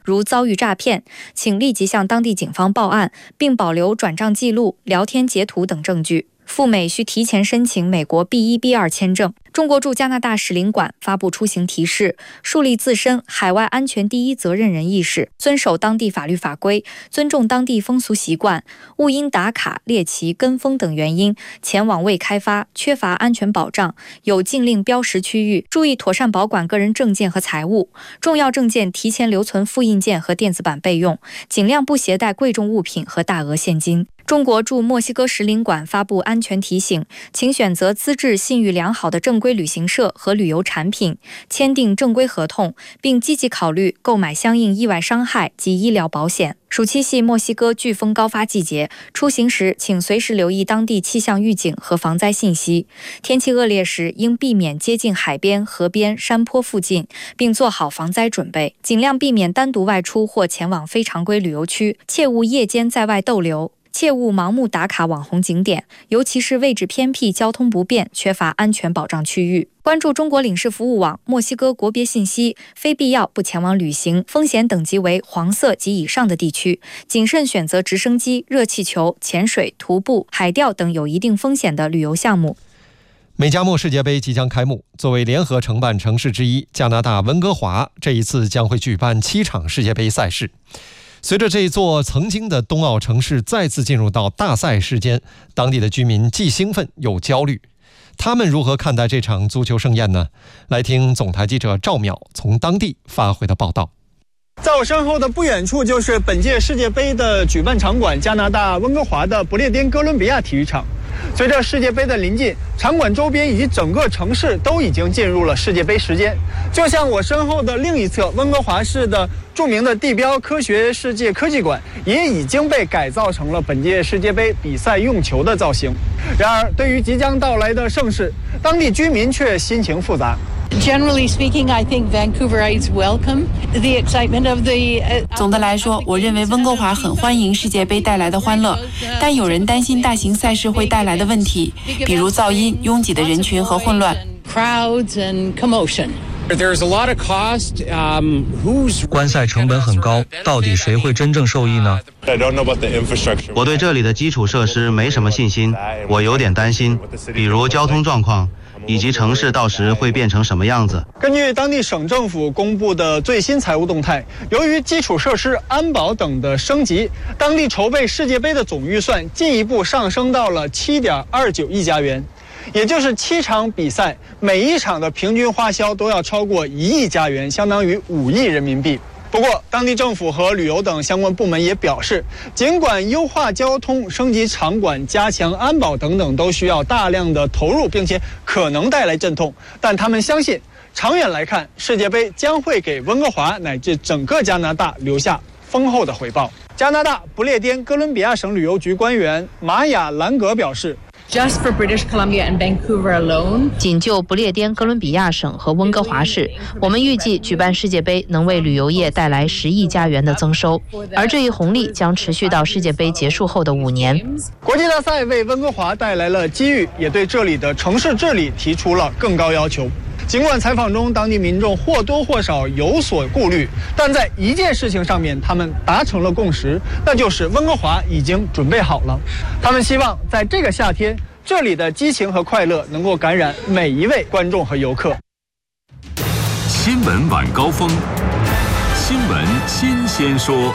如遭遇诈骗，请立即向当地警方报案，并保留转账记录、聊天截图等证据。赴美需提前申请美国 B1、B2 签证。中国驻加拿大使领馆发布出行提示，树立自身海外安全第一责任人意识，遵守当地法律法规，尊重当地风俗习惯，勿因打卡、猎奇、跟风等原因前往未开发、缺乏安全保障、有禁令标识区域，注意妥善保管个人证件和财物，重要证件提前留存复印件和电子版备用，尽量不携带贵重物品和大额现金。中国驻墨西哥使领馆发布安全提醒，请选择资质信誉良好的正规旅行社和旅游产品，签订正规合同，并积极考虑购买相应意外伤害及医疗保险。暑期系墨西哥飓风高发季节，出行时请随时留意当地气象预警和防灾信息。天气恶劣时，应避免接近海边、河边、山坡附近，并做好防灾准备，尽量避免单独外出或前往非常规旅游区，切勿夜间在外逗留。切勿盲目打卡网红景点，尤其是位置偏僻、交通不便、缺乏安全保障区域。关注中国领事服务网墨西哥国别信息，非必要不前往旅行，风险等级为黄色及以上的地区，谨慎选择直升机、热气球、潜水、徒步、海钓等有一定风险的旅游项目。 美加墨世界杯即将开幕，作为联合承办城市之一，加拿大温哥华这一次将会举办7场世界杯赛事。随着这座曾经的冬奥城市再次进入到大赛时间，当地的居民既兴奋又焦虑。他们如何看待这场足球盛宴呢？来听总台记者赵淼从当地发回的报道。 在我身后的不远处就是本届世界杯的举办场馆——加拿大温哥华的不列颠哥伦比亚体育场。随着世界杯的临近，场馆周边以及整个城市都已经进入了世界杯时间。就像我身后的另一侧，温哥华市的著名的地标科学世界科技馆也已经被改造成了本届世界杯比赛用球的造型。然而，对于即将到来的盛事，当地居民却心情复杂。 Generally speaking, I think Vancouverites welcome the excitement of the. 总的来说，我认为温哥华很欢迎世界杯带来的欢乐，但有人担心大型赛事会带来的问题，比如噪音、拥挤的人群和混乱。 Crowds and commotion. There's a lot of cost. 观赛成本很高，到底谁会真正受益呢？ 我对这里的基础设施没什么信心，我有点担心，比如交通状况，以及城市到时会变成什么样子。 根据当地省政府公布的最新财务动态，由于基础设施、安保等的升级，当地筹备世界杯的总预算进一步上升到了7.29亿加元，也就是7场比赛，每一场的平均花销都要超过1亿加元，相当于5亿人民币。不过，当地政府和旅游等相关部门也表示，尽管优化交通、升级场馆、加强安保等等都需要大量的投入，并且可能带来阵痛，但他们相信，长远来看，世界杯将会给温哥华乃至整个加拿大留下丰厚的回报。加拿大不列颠哥伦比亚省旅游局官员玛雅·兰格表示 ，Just for British Columbia and Vancouver alone， 仅就不列颠哥伦比亚省和温哥华市，我们预计举办世界杯能为旅游业带来10亿加元的增收，而这一红利将持续到世界杯结束后的5年。 国际大赛为温哥华带来了机遇，也对这里的城市治理提出了更高要求。尽管采访中当地民众或多或少有所顾虑，但在一件事情上面他们达成了共识，那就是温哥华已经准备好了。他们希望在这个夏天，这里的激情和快乐能够感染每一位观众和游客。 新闻晚高峰，新闻新鲜说。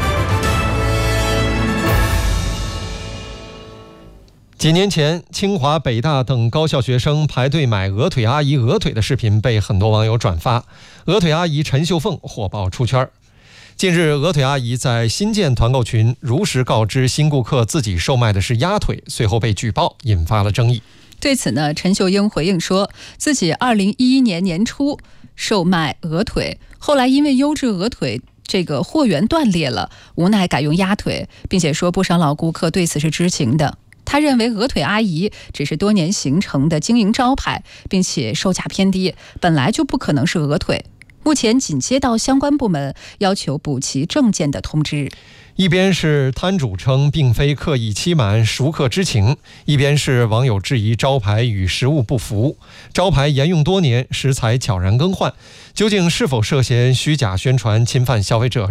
几年前，清华、北大等高校学生排队买鹅腿阿姨鹅腿的视频被很多网友转发，鹅腿阿姨陈秀凤火爆出圈。近日，鹅腿阿姨在新建团购群如实告知新顾客自己售卖的是鸭腿，随后被举报，引发了争议。 对此呢，陈秀英回应说，自己2011年年初售卖鹅腿，后来因为优质鹅腿这个货源断裂了，无奈改用鸭腿，并且说不少老顾客对此是知情的。他认为鹅腿阿姨只是多年形成的经营招牌，并且售价偏低，本来就不可能是鹅腿。目前仅接到相关部门要求补齐证件的通知。 一边是摊主称并非刻意欺瞒熟客知情，一边是网友质疑招牌与实物不符，招牌沿用多年，食材悄然更换，究竟是否涉嫌虚假宣传侵犯消费者